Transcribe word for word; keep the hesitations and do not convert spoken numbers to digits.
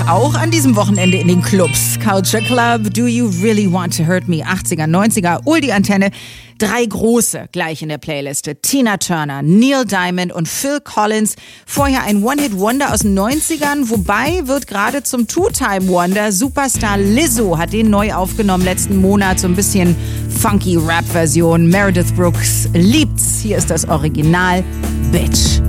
auch an diesem Wochenende in den Clubs. Culture Club, Do You Really Want to Hurt Me? achtziger, neunziger, Oldie-Antenne. Drei große gleich in der Playliste. Tina Turner, Neil Diamond und Phil Collins. Vorher ein One-Hit-Wonder aus den neunzigern. Wobei wird gerade zum Two-Time-Wonder. Superstar Lizzo hat den neu aufgenommen letzten Monat. So ein bisschen funky Rap-Version. Meredith Brooks liebt's. Hier ist das Original Bitch.